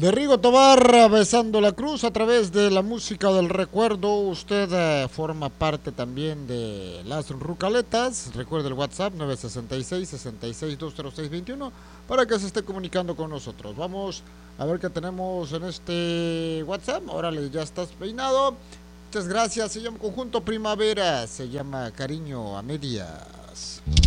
De Rigo Tobar, Besando la Cruz, a través de la música del recuerdo. Usted forma parte también de las Rucaletas. Recuerde el WhatsApp 966-66-20621 para que se esté comunicando con nosotros. Vamos a ver qué tenemos en este WhatsApp. Órale, ya estás peinado. Muchas gracias. Se llama Conjunto Primavera. Se llama Cariño a Medias.